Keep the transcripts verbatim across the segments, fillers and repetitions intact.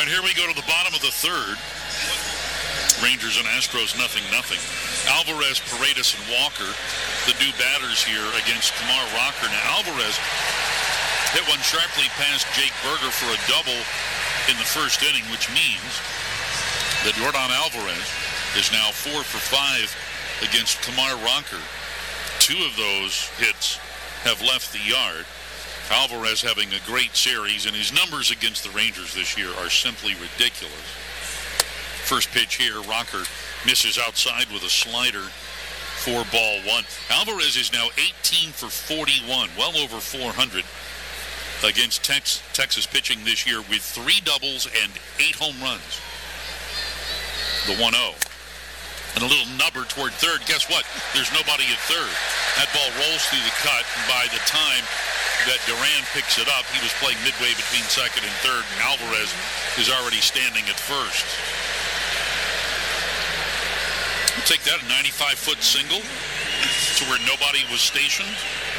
right, here we go to the bottom of the third. Rangers and Astros, nothing, nothing. Alvarez, Paredes, and Walker, the new batters here against Kumar Rocker. Now, Alvarez hit one sharply past Jake Berger for a double in the first inning, which means that Yordan Alvarez is now four for five against Kumar Rocker. Two of those hits have left the yard. Alvarez having a great series, and his numbers against the Rangers this year are simply ridiculous. First pitch here, Rocker misses outside with a slider for ball one. Alvarez is now eighteen for forty-one, well over four hundred against Tex- Texas pitching this year with three doubles and eight home runs. The one oh. And a little nubber toward third. Guess what? There's nobody at third. That ball rolls through the cut, and by the time that Duran picks it up, he was playing midway between second and third, and Alvarez is already standing at first. We'll take that, a ninety-five foot single to where nobody was stationed.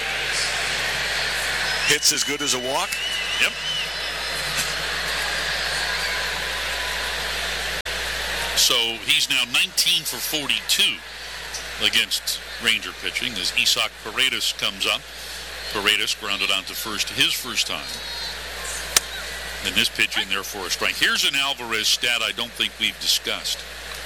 Hits as good as a walk? Yep. So he's now nineteen for forty-two against Ranger pitching as Isaac Paredes comes up. Paredes grounded onto first his first time. And this pitch in there for a strike. Here's an Alvarez stat I don't think we've discussed.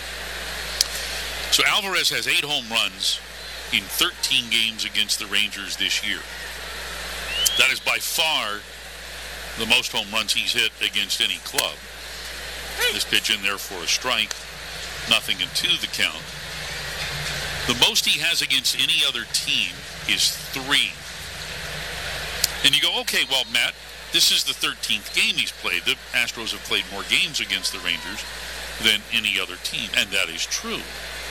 So Alvarez has eight home runs in thirteen games against the Rangers this year. That is by far the most home runs he's hit against any club. This pitch in there for a strike. Nothing and two the count. The most he has against any other team is three. And you go, okay, well, Matt, this is the thirteenth game he's played. The Astros have played more games against the Rangers than any other team, and that is true.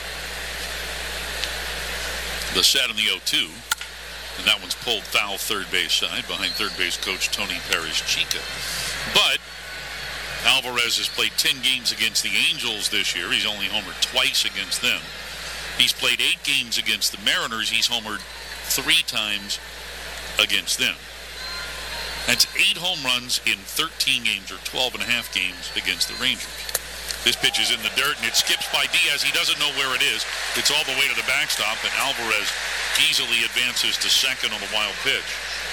The set in the oh two, and that one's pulled foul third base side behind third base coach Tony Perez-Chica. But Alvarez has played ten games against the Angels this year. He's only homered twice against them. He's played eight games against the Mariners. He's homered three times against them. That's eight home runs in thirteen games, or twelve and a half games against the Rangers. This pitch is in the dirt, and it skips by Diaz. He doesn't know where it is. It's all the way to the backstop, and Alvarez easily advances to second on the wild pitch.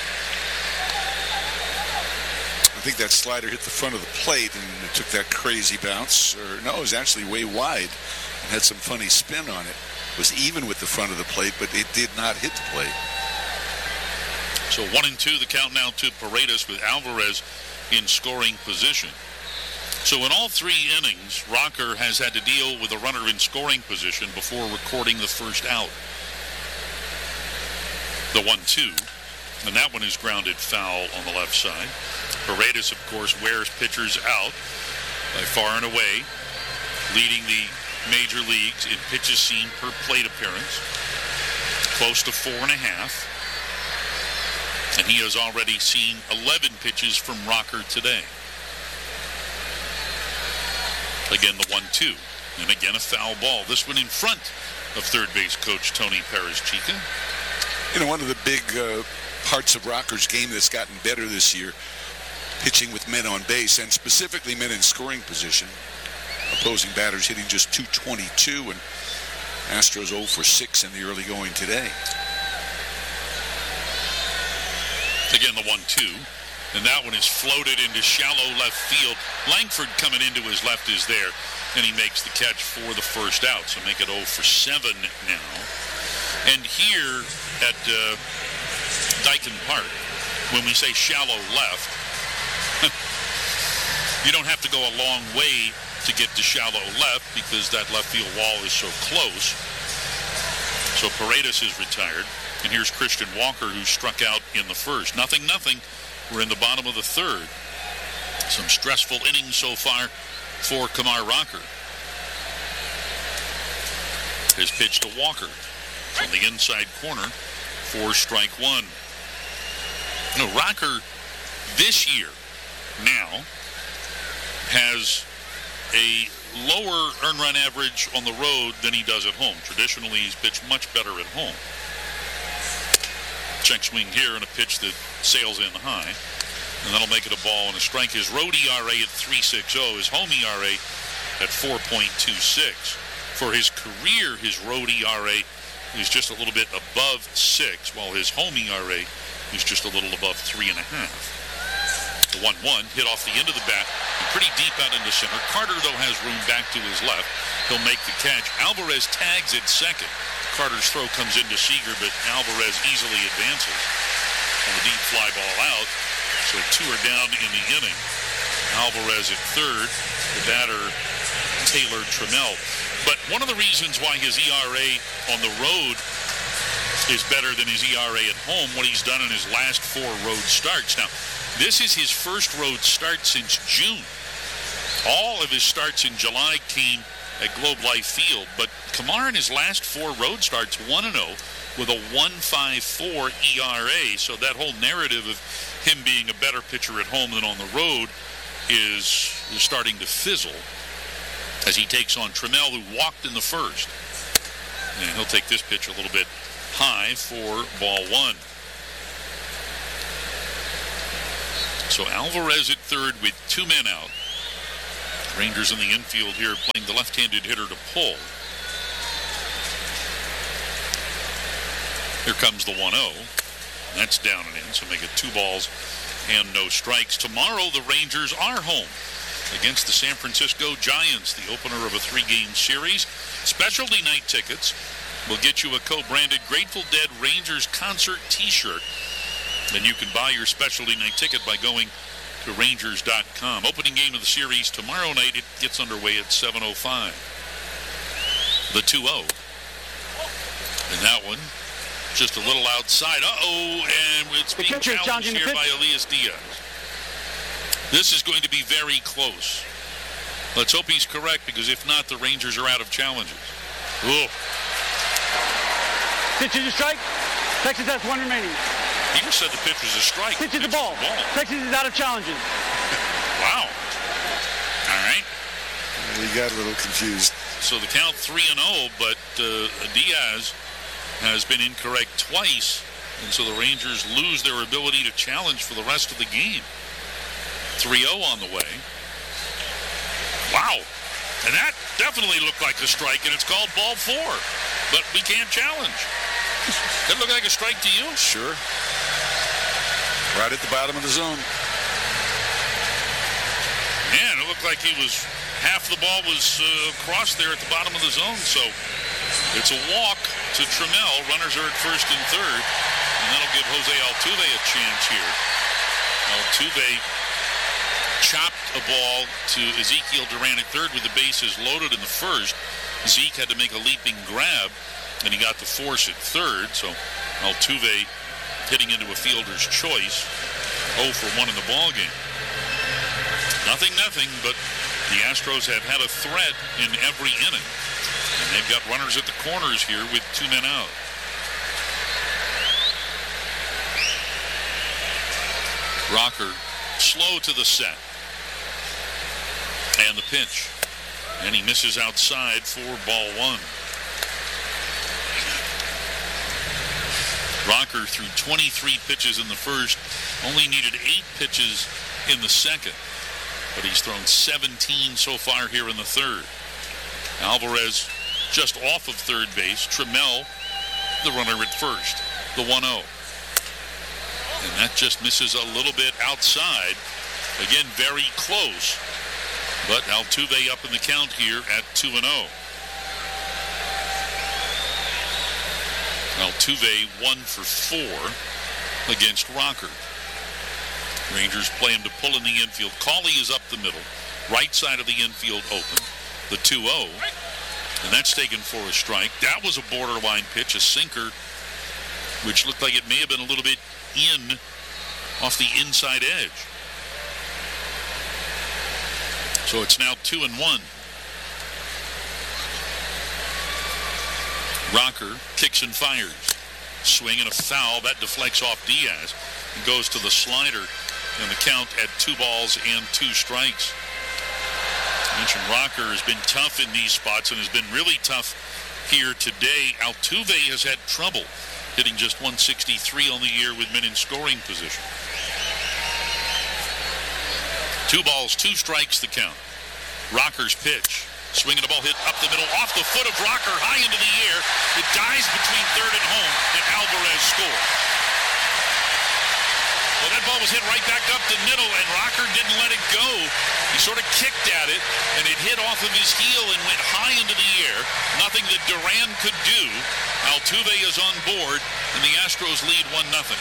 I think that slider hit the front of the plate, and it took that crazy bounce. Or no, it was actually way wide and had some funny spin on it. It was even with the front of the plate, but it did not hit the plate. So one and two, the count now to Paredes with Alvarez in scoring position. So in all three innings, Rocker has had to deal with a runner in scoring position before recording the first out. The one two, and that one is grounded foul on the left side. Paredes, of course, wears pitchers out by far and away, leading the major leagues in pitches seen per plate appearance, close to four and a half. And he has already seen eleven pitches from Rocker today. Again, the one two. And again, a foul ball. This one in front of third base coach Tony Perez-Chica. You know, one of the big uh, parts of Rocker's game that's gotten better this year, pitching with men on base, and specifically men in scoring position. Opposing batters hitting just two twenty-two, and Astros oh for six in the early going today. Again, the one two. And that one is floated into shallow left field. Langford coming into his left is there, and he makes the catch for the first out. So make it oh for seven now. And here at uh, Daikin Park, when we say shallow left, you don't have to go a long way to get to shallow left because that left field wall is so close. So Paredes is retired. And here's Christian Walker, who struck out in the first. Nothing, nothing. We're in the bottom of the third. Some stressful innings so far for Kumar Rocker. His pitch to Walker from the inside corner for strike one. No, Rocker this year now has a lower earned run average on the road than he does at home. Traditionally, he's pitched much better at home. Check swing here and a pitch that sails in high. and that'll make it a ball and a strike. His road E R A at three point six oh, his home E R A at four point two six. For his career, his road E R A is just a little bit above six, while his home E R A is just a little above three and a half. The one one hit off the end of the bat, pretty deep out into center. Carter, though, has room back to his left. He'll make the catch. Alvarez tags at second. Carter's throw comes into Seager, but Alvarez easily advances on the deep fly ball out. So two are down in the inning. Alvarez at third. The batter, Taylor Trammell. But one of the reasons why his E R A on the road is better than his E R A at home, what he's done in his last four road starts. Now, this is his first road start since June. All of his starts in July came at Globe Life Field, but Kumar in his last four road starts one and oh with a one point five four E R A. So that whole narrative of him being a better pitcher at home than on the road is, is starting to fizzle as he takes on Trammell, who walked in the first. And he'll take this pitch a little bit high for ball one. So Alvarez at third with two men out. Rangers in the infield here playing the left-handed hitter to pull. Here comes the one oh. That's down and in, so make it two balls and no strikes. Tomorrow the Rangers are home against the San Francisco Giants, the opener of a three-game series. Specialty night tickets will get you a co-branded Grateful Dead Rangers concert t-shirt. Then you can buy your specialty night ticket by going to Rangers dot com. Opening game of the series tomorrow night. It gets underway at seven oh five. The two oh. And that one just a little outside. Uh-oh, and it's being challenged here by Elias Diaz. This is going to be very close. Let's hope he's correct, because if not, the Rangers are out of challenges. Ooh. Pitch is a strike. Texas has one remaining. He said the pitch was a strike. Pitch is a ball. ball. Texas is out of challenges. Wow. All right. We got a little confused. So the count three and oh, but uh, Diaz has been incorrect twice, and so the Rangers lose their ability to challenge for the rest of the game. three oh on the way. Wow. And that definitely looked like a strike, and it's called ball four. But we can't challenge. That look like a strike to you? Sure. Right at the bottom of the zone. Man, it looked like he was, half the ball was uh, crossed there at the bottom of the zone. So it's a walk to Trammell. Runners are at first and third. And that'll give Jose Altuve a chance here. Altuve chopped a ball to Ezekiel Duran at third with the bases loaded in the first. Zeke had to make a leaping grab, and he got the force at third. So Altuve hitting into a fielder's choice. oh for one in the ballgame. Nothing, nothing, but the Astros have had a threat in every inning. And they've got runners at the corners here with two men out. Rocker slow to the set. And the pitch. And he misses outside for ball one. Rocker threw twenty-three pitches in the first, only needed eight pitches in the second. But he's thrown seventeen so far here in the third. Alvarez just off of third base. Trammell, the runner at first. The one oh. And that just misses a little bit outside. Again, very close. But Altuve up in the count here at two and oh. Altuve one for four against Rocker. Rangers play him to pull in the infield. Cawley is up the middle. Right side of the infield open. The two oh. And that's taken for a strike. That was a borderline pitch, a sinker, which looked like it may have been a little bit in off the inside edge. So it's now two and one. Rocker kicks and fires. Swing and a foul. That deflects off Diaz and goes to the slider. And the count at two balls and two strikes. I mentioned Rocker has been tough in these spots and has been really tough here today. Altuve has had trouble hitting just one sixty-three on the year with men in scoring position. Two balls, two strikes the count. Rocker's pitch. Swinging the ball, hit up the middle, off the foot of Rocker, high into the air. It dies between third and home, and Alvarez scores. Well, that ball was hit right back up the middle, and Rocker didn't let it go. He sort of kicked at it, and it hit off of his heel and went high into the air. Nothing that Duran could do. Altuve is on board, and the Astros lead one nothing.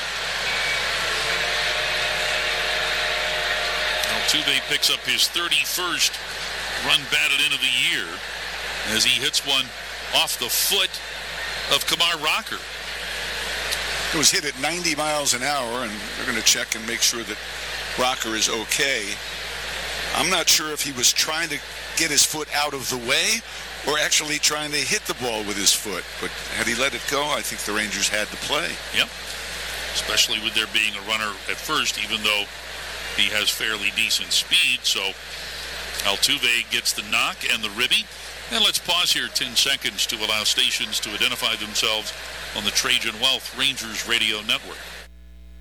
Altuve picks up his thirty-first run batted in of the year as he hits one off the foot of Kumar Rocker. It was hit at ninety miles an hour, and they're going to check and make sure that Rocker is okay. I'm not sure if he was trying to get his foot out of the way or actually trying to hit the ball with his foot. But had he let it go, I think the Rangers had the play. Yep. Especially with there being a runner at first, even though he has fairly decent speed. So Altuve gets the knock and the ribby. And let's pause here ten seconds to allow stations to identify themselves on the Trajan Wealth Rangers Radio Network.